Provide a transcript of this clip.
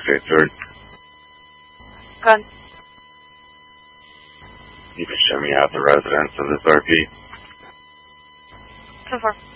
683rd. Gun. You can show me out the residence of this RP. 10-4.